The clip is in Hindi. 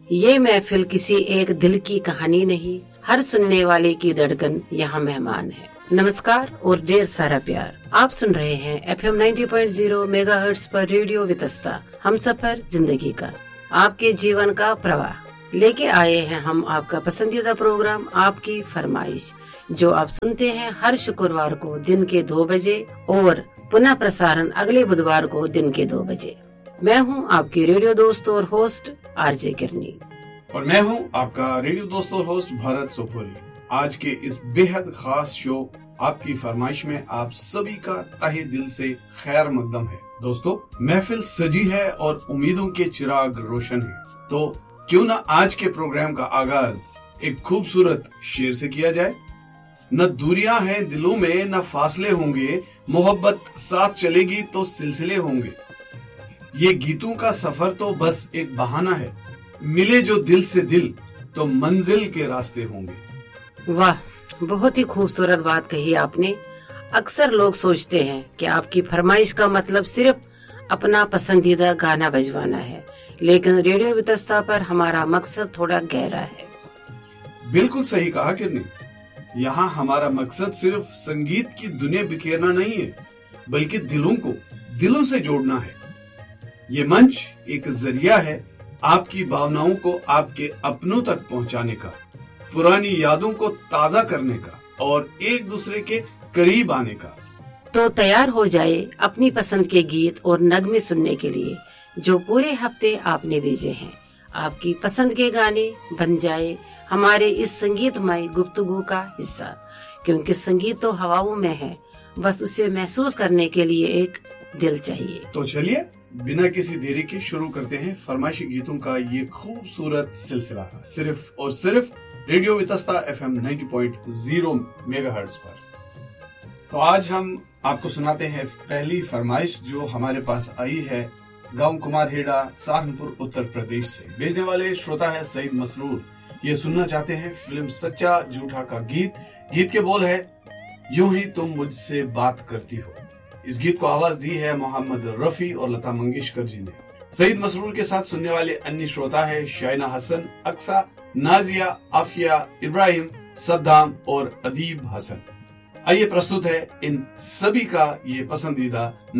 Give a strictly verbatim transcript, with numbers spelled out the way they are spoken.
ये महफिल किसी एक दिल की कहानी नहीं, हर सुनने वाले की धड़कन यहाँ मेहमान है। नमस्कार और ढेर सारा प्यार। आप सुन रहे हैं F M ninety point zero megahertz पर रेडियो वितस्ता, हम सफर जिंदगी का, आपके जीवन का प्रवाह। लेके आए हैं हम आपका पसंदीदा प्रोग्राम आपकी फरमाइश, जो आप सुनते हैं हर शुक्रवार को दिन के दो बजे और पुनः प्रसारण अगले बुधवार को दिन के दो बजे। मैं हूं आपकी रेडियो दोस्त और होस्ट आरजे किरनी, और मैं हूं आपका रेडियो दोस्त और होस्ट भारत सोपोरी। आज के इस बेहद खास शो आपकी फरमाइश में आप सभी का तहे दिल से खैर मकदम है। दोस्तों, महफिल सजी है और उम्मीदों के चिराग रोशन है, तो क्यों ना आज के प्रोग्राम का आगाज एक खूबसूरत शेर से किया जाए। न दूरियां हैं दिलों में, न फासले होंगे, मोहब्बत साथ चलेगी तो सिलसिले होंगे। ये गीतों का सफर तो बस एक बहाना है, मिले जो दिल से दिल तो मंजिल के रास्ते होंगे। वाह, बहुत ही खूबसूरत बात कही आपने। अक्सर लोग सोचते हैं कि आपकी फरमाइश का मतलब सिर्फ अपना पसंदीदा गाना बजवाना है, लेकिन रेडियो वितस्ता पर हमारा मकसद थोड़ा गहरा है। बिल्कुल सही कहा किरनी। यहाँ हमारा मकसद सिर्फ संगीत की दुनिया बिखेरना नहीं है, बल्कि दिलों को दिलों से जोड़ना है। ये मंच एक जरिया है आपकी भावनाओं को आपके अपनों तक पहुंचाने का, पुरानी यादों को ताजा करने का और एक दूसरे के करीब आने का। तो तैयार हो जाए अपनी पसंद के गीत और नगमे सुनने के लिए, जो पूरे हफ्ते आपने भेजे हैं। आपकी पसंद के गाने बन जाए हमारे इस संगीतमय गुफ्तगू का हिस्सा, क्योंकि संगीत तो हवाओं में है, बस उसे महसूस करने के लिए एक दिल चाहिए। तो चलिए बिना किसी देरी के शुरू करते हैं फरमाइशी गीतों का ये खूबसूरत सिलसिला, सिर्फ और सिर्फ radio Vitasta F M ninety point zero megahertz पर। तो आज हम आपको सुनाते हैं पहली फरमाइश, जो हमारे पास आई है गांव कुमारहेड़ा, सहारनपुर, उत्तर प्रदेश से। भेजने वाले श्रोता है सईद मसरूर। ये सुनना चाहते हैं फिल्म सच्चा झूठा का गीत। गीत के बोल है, यूं ही तुम मुझसे बात करती हो। इस गीत को आवाज दी है मोहम्मद रफी और लता मंगेशकर जी ने। सईद मसरूर के साथ सुनने वाले अन्य श्रोता है शाइना हसन, अक्सा, नाजिया, आफिया, इब्राहिम, सद्दाम और अदीब हसन। आइए प्रस्तुत है इन सभी का ये पसंदीदा